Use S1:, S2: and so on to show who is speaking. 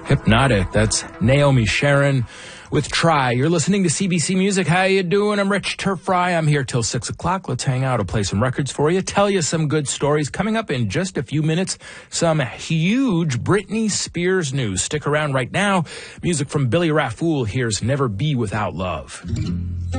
S1: Hypnotic. That's Naomi Sharon with Try. You're listening to CBC Music. How you doing? I'm Rich Turfry. I'm here till 6 o'clock. Let's hang out. I'll play some records for you, tell you some good stories. Coming up in just a few minutes, some huge Britney Spears news. Stick around right now. Music from Billy Raffoul. Here's Never Be Without Love.